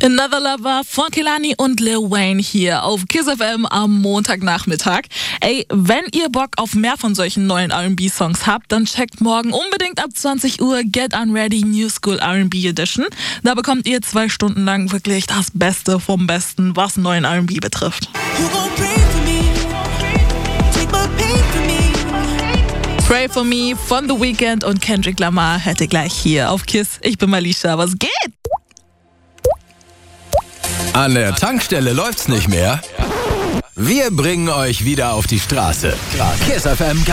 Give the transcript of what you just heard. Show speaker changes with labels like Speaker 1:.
Speaker 1: Another Lover von Kehlani und Lil Wayne hier auf Kiss FM am Montagnachmittag. Ey, wenn ihr Bock auf mehr von solchen neuen R&B-Songs habt, dann checkt morgen unbedingt ab 20 Uhr Get Unready New School R&B Edition. Da bekommt ihr 2 Stunden lang wirklich das Beste vom Besten, was neuen R&B betrifft. Pray for Me von The Weeknd und Kendrick Lamar hätte gleich hier auf Kiss. Ich bin Malisha, was geht?
Speaker 2: An der Tankstelle läuft's nicht mehr. Wir bringen euch wieder auf die Straße. Kiss FM